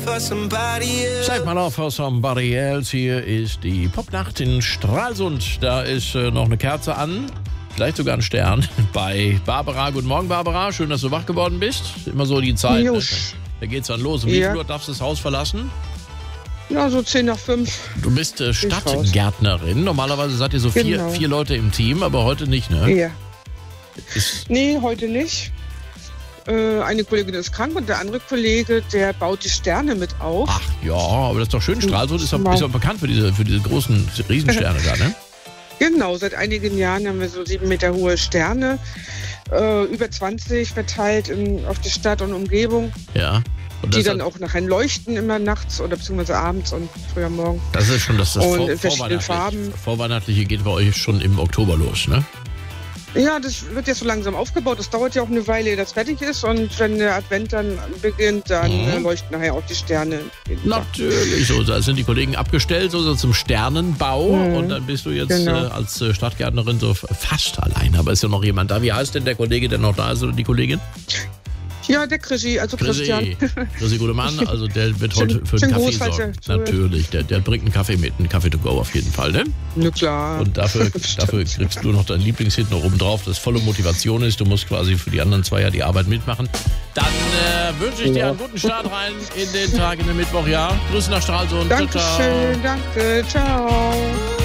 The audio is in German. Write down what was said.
Sag mal auf for somebody else. Hier ist die Popnacht in Stralsund. Da ist noch eine Kerze an. Vielleicht sogar ein Stern bei Barbara. Guten Morgen, Barbara. Schön, dass du wach geworden bist. Immer so die Zeit. Ne? Da geht's dann los. Um wie viel Uhr darfst du das Haus verlassen? Ja, so 10:05. Du bist Stadtgärtnerin. Normalerweise seid ihr so vier Leute im Team, aber heute nicht, ne? Ja. Nee, heute nicht. Eine Kollegin ist krank und der andere Kollege, der baut die Sterne mit auf. Ach ja, aber das ist doch schön. Stralsund ist doch bekannt für diese großen Riesensterne da, ne? Genau, seit einigen Jahren haben wir so 7 Meter hohe Sterne, über 20 verteilt auf die Stadt und Umgebung. Ja. Und die dann auch nachher leuchten, immer nachts oder beziehungsweise abends und früh am Morgen. Das ist schon das und in verschiedenen Farben. Vorweihnachtliche geht bei euch schon im Oktober los, ne? Ja, das wird jetzt so langsam aufgebaut. Das dauert ja auch eine Weile, ehe das fertig ist. Und wenn der Advent dann beginnt, dann leuchten nachher auch die Sterne. Natürlich, so. Da sind die Kollegen abgestellt, so zum Sternenbau. Und dann bist du jetzt als Stadtgärtnerin so fast allein. Aber ist ja noch jemand da. Wie heißt denn der Kollege, der noch da ist, oder die Kollegin? Ja, der Chrissy, also Christian. Chrissy, guter Mann, also der wird heute für den Kaffee sorgen. Natürlich, der bringt einen Kaffee mit, einen Kaffee to go auf jeden Fall, ne? Na klar. Und dafür kriegst du noch dein Lieblingshit noch oben drauf, das volle Motivation ist. Du musst quasi für die anderen 2 ja die Arbeit mitmachen. Dann wünsche ich dir einen guten Start rein in den Tag, in den Mittwoch, ja? Grüße nach Stralsund. Dankeschön, danke, ciao.